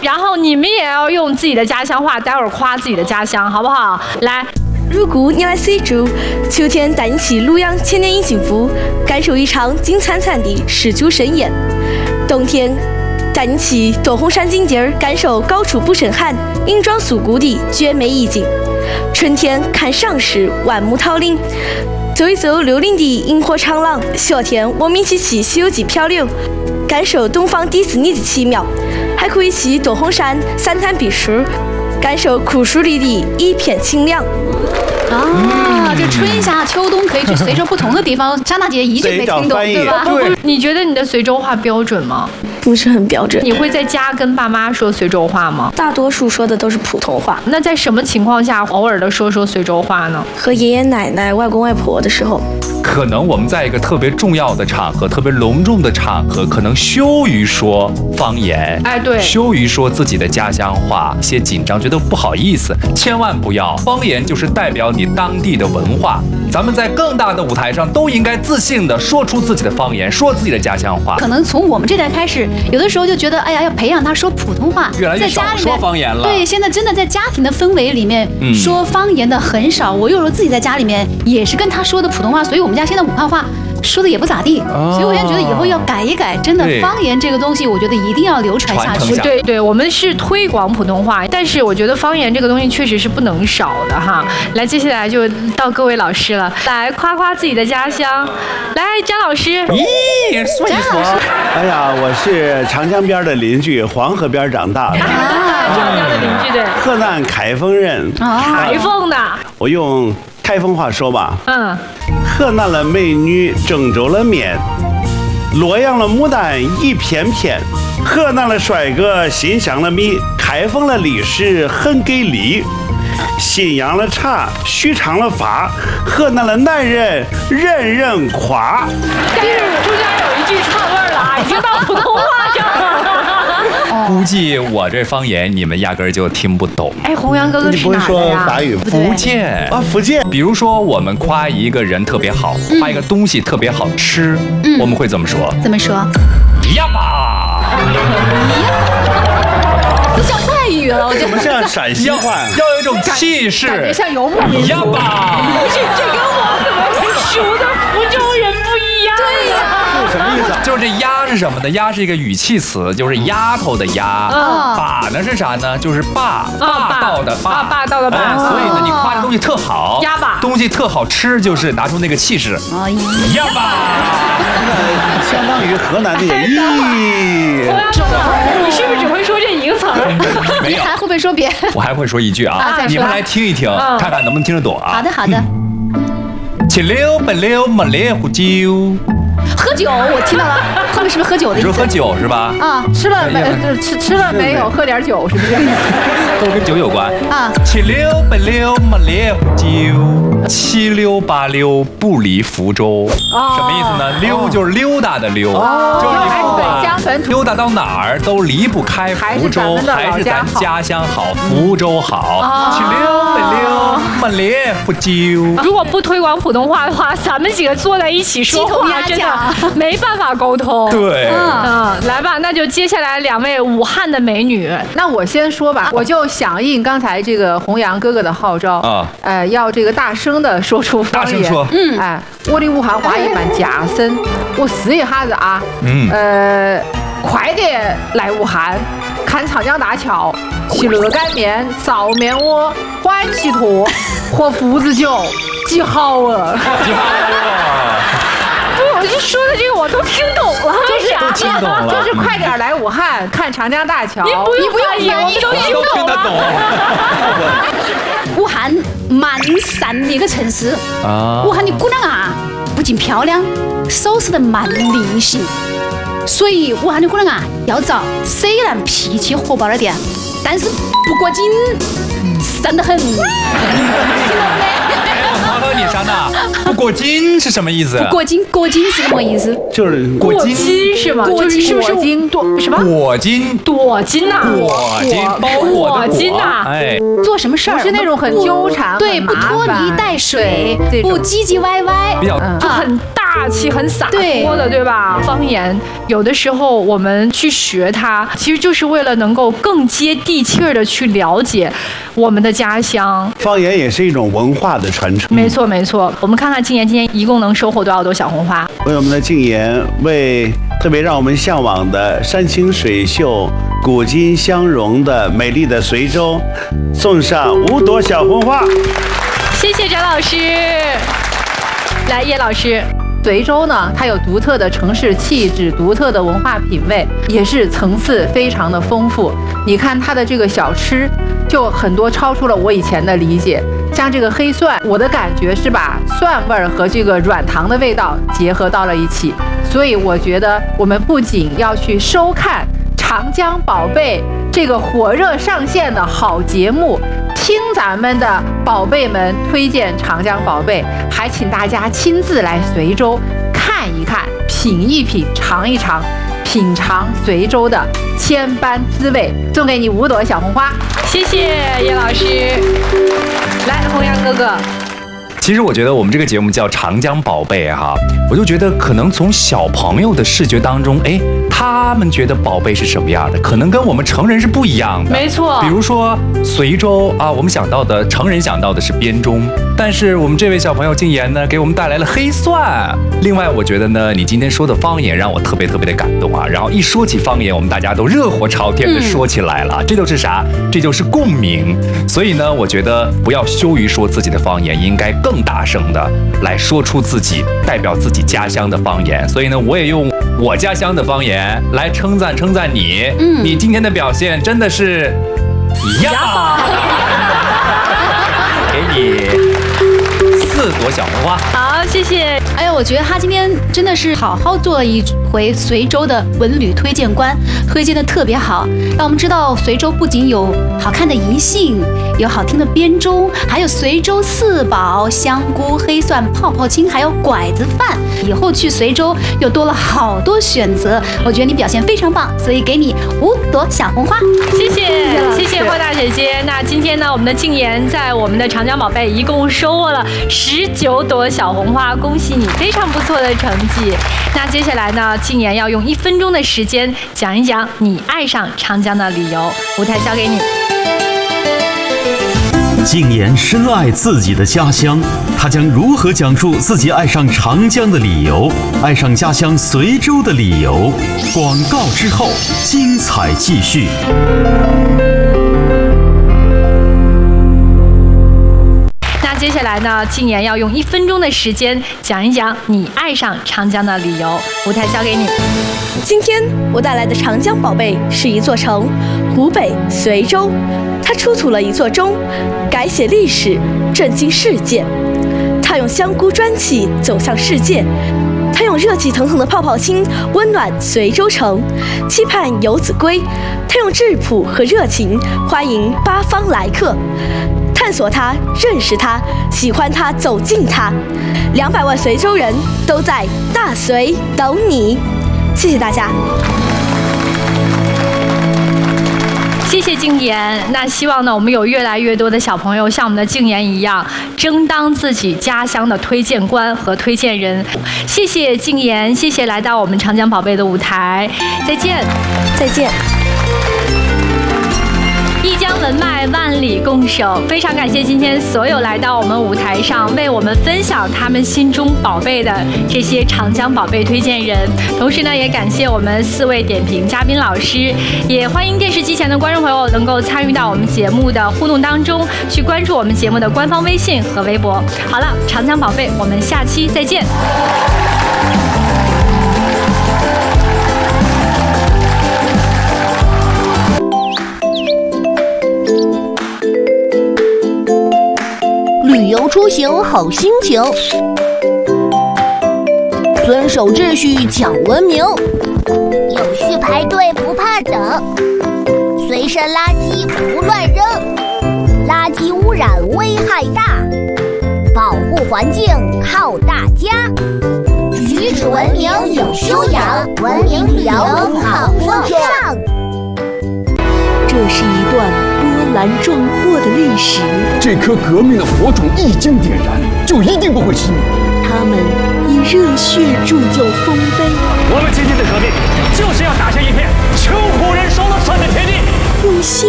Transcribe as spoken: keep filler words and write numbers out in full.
然后你们也要用自己的家乡话，待会儿夸自己的家乡，好不好？来。 如果你来水州，秋天带你去鲁阳千年饮幸福，感受一场金灿灿的十九盛宴；冬天带你去夺红山景点，感受高处不胜寒、银装素裹的绝美意境；春天看上市万木桃林，走一走六陵的萤火长廊；夏天我们一起去西游记漂流，感受东方迪士尼的奇妙，还可以去夺红山三潭避暑，感受酷暑里的一片清凉。 啊，就春夏秋冬可以去随州不同的地方。张大姐一句没听懂，对吧？ 对，你觉得你的随州话标准吗？ 不是很标准。 你会在家跟爸妈说随州话吗？ 大多数说的都是普通话。 那在什么情况下偶尔的说说随州话呢？ 和爷爷奶奶、外公外婆的时候。 可能我们在一个特别重要的场合、特别隆重的场合，可能羞于说方言， 哎，对， 羞于说自己的家乡话，一些紧张，觉得不好意思。千万不要，方言就是代表你当地的文化。咱们在更大的舞台上都应该自信地说出自己的方言，说自己的家乡话。 可能从我们这代开始，有的时候就觉得，哎呀，要培养他说普通话， 越来越少说方言了。 对，现在真的在家庭的氛围里面，嗯、说方言的很少。我有时候自己在家里面也是跟他说的普通话，所以我们家现在武汉话说的也不咋地，哦、所以我现在觉得以后要改一改。真的，方言这个东西，我觉得一定要流传下去。 对对，我们是推广普通话，但是我觉得方言这个东西确实是不能少的哈。来，接下来就到各位老师了，来夸夸自己的家乡。来，张老师。 咦，说一说。哎呀，我是长江边的邻居，黄河边长大的。 啊，长江的邻居对。 河南开封人。 开封的。 我用开封话说吧。 嗯。 河南的美女郑州的面，洛阳的牡丹一片片，河南的帅哥新乡的米，开封的历史很给力，信阳的茶，许昌的发，河南的男人人人夸。 但是中间有一句串味了，已经到普通话上了。 估计我这方言你们压根儿就听不懂。 哎，弘扬哥哥是哪的呀？ 你不会说法语？ 福建啊，福建。 比如说我们夸一个人特别好，夸一个东西特别好吃，嗯、我们会怎么说？ 怎么说？ 呀吧！ 都像外语了，我觉得。 怎么像陕西话？ 要有一种气势， 感觉像游牧民族。 呀吧！ 不是，这跟我怎么会熟的福州人不一样？ 对呀。 什么意思？ 就是这鸭是什么呢？鸭是一个语气词，就是丫头的丫。 嗯。 把呢是啥呢？就是霸，霸道的霸， 霸道的霸。 所以呢，你夸这东西特好， 鸭吧， 东西特好吃，就是拿出那个气势。 哦， 鸭吧， 相当于河南那个咦。 你是不是只会说这一个词儿？ 没有， 还会不会说别？ 我还会说一句啊，你们来听一听，看看能不能听得懂啊。 好的，好的。 七溜八溜没来壶酒。 喝酒，我听到了，后面是不是喝酒的意思？ 你说喝酒是吧？ 啊， 吃了没？吃吃了没有？喝点酒是不是？ 都跟酒有关啊。 七溜八溜没来壶酒，七溜八溜不离福州。什么意思呢？溜就是溜达的溜，就是你不管溜达到哪儿都离不开福州，还是咱家乡好，福州好。七溜八溜没来壶酒。 如果不推广普通话的话，咱们几个坐在一起说话，真的没办法沟通。 对， 嗯，来吧，那就接下来两位武汉的美女， 那我先说吧，我就响应刚才这个弘扬哥哥的号召啊，呃，要这个大声的说出方言。 大声说， 嗯，哎，我的武汉话也蛮夹生，我试一下子啊， 嗯， 呃，快点来武汉看长江大桥，吃热干面、臊面窝、欢喜坨喝福子酒，几好啊！ 几好啊！ 我就说的这个我都听懂了， 就是都听懂了， 就是快点来武汉看长江大桥。 你不用翻译，我们都听懂了。 武汉蛮善的一个城市啊， 武汉的姑娘啊，不仅漂亮，收拾得蛮灵性，所以武汉的姑娘啊，要找虽然脾气火爆了点，但是不过瘾，善得很。听懂没？ 我和你莎娜，不过筋是什么意思？ 不过筋，过筋是什么意思？ 就是过筋是吗？ 过筋是不是筋躲什么？ 裹巾， 躲筋呐， 裹巾，包裹的筋呐， 哎， 做什么事儿是那种很纠缠， 对，不拖泥带水，不唧唧歪歪， 比较就很大气、很洒脱的，对吧？方言有的时候我们去学它，其实就是为了能够更接地气儿的去了解我们的家乡。 方言也是一种文化的传承。 没错没错，我们看看静言今天一共能收获多少朵小红花？ 为我们的静言，为特别让我们向往的山清水秀、古今相融的美丽的随州，送上五朵小红花。 谢谢翟老师。来，叶老师。 随州呢，它有独特的城市气质，独特的文化品味，也是层次非常的丰富。你看它的这个小吃，就很多超出了我以前的理解。像这个黑蒜，我的感觉是把蒜味儿和这个软糖的味道结合到了一起。所以我觉得我们不仅要去收看长江宝贝这个火热上线的好节目，听咱们的宝贝们推荐长江宝贝，还请大家亲自来随州看一看、品一品、尝一尝，品尝随州的千般滋味。送给你五朵小红花， 谢谢叶老师。来，弘扬哥哥。 其实我觉得我们这个节目叫长江宝贝哈，我就觉得可能从小朋友的视觉当中，哎，他们觉得宝贝是什么样的，可能跟我们成人是不一样的。 没错， 比如说随州啊，我们想到的成人想到的是编钟，但是我们这位小朋友静言呢，给我们带来了黑蒜。另外，我觉得呢，你今天说的方言让我特别特别的感动啊。然后一说起方言，我们大家都热火朝天的说起来了，嗯、这就是啥？这就是共鸣。所以呢，我觉得不要羞于说自己的方言，应该更大声的来说出自己代表自己家乡的方言。所以呢，我也用我家乡的方言来称赞称赞你。嗯，你今天的表现真的是呀，给你四朵小红花。 好，谢谢。 哎呀，我觉得他今天真的是好好做了一回随州的文旅推荐官，推荐的特别好，让我们知道随州不仅有好看的银杏，有好听的编钟，还有随州四宝香菇、黑蒜、泡泡青，还有拐子饭。以后去随州又多了好多选择，我觉得你表现非常棒，所以给你五朵小红花。 谢谢，谢谢霍大姐姐。那今天呢，我们的静言在我们的长江宝贝一共收获了十九朵小红花，恭喜你，非常不错的成绩。那接下来呢，静言要用一分钟的时间讲一讲你爱上长江的理由，舞台交给你。 静言深爱自己的家乡，他将如何讲述自己爱上长江的理由，爱上家乡随州的理由？广告之后，精彩继续。 接下来呢，静言要用一分钟的时间讲一讲你爱上长江的理由，舞台交给你。 今天我带来的长江宝贝是一座城，湖北随州。它出土了一座钟，改写历史，震惊世界。它用香菇砖砌走向世界，它用热气腾腾的泡泡青温暖随州城，期盼游子归。它用质朴和热情欢迎八方来客。探索它，认识它，喜欢它，走进它。两百万随州人都在大随等你。谢谢大家。 谢谢静言。那希望呢，我们有越来越多的小朋友像我们的静言一样，争当自己家乡的推荐官和推荐人。谢谢静言，谢谢来到我们长江宝贝的舞台。再见， 再见。 一江文脉，万里共守。非常感谢今天所有来到我们舞台上为我们分享他们心中宝贝的这些长江宝贝推荐人。同时呢，也感谢我们四位点评嘉宾老师，也欢迎电视机前的观众朋友能够参与到我们节目的互动当中，去关注我们节目的官方微信和微博。好了，长江宝贝，我们下期再见。 旅游出行好心情，遵守秩序讲文明，有序排队不怕等，随身垃圾不乱扔，垃圾污染危害大，保护环境靠大家。举止文明有修养，文明旅游好风尚。 这是一段波澜壮阔的历史。 这颗革命的火种一经点燃，就一定不会熄灭。 他们以热血铸就丰碑。 我们今天的革命，就是要打下一片穷苦人说了算的天地。 用心